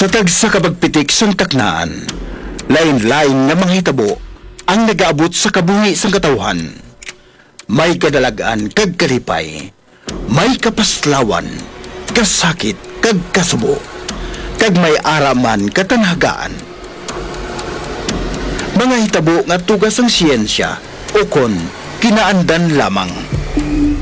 Sa tagsa kapagpitik sang taknaan, lain-lain nga mga hitabo ang nagaabot sa kabuhi sang katawhan. May kadalagan kag kalipay, may kapaslawan, kasakit kag kasubo, kag may araman katanhagaan. Mga hitabo nga tugas ang siyensya o kon kinaandan lamang.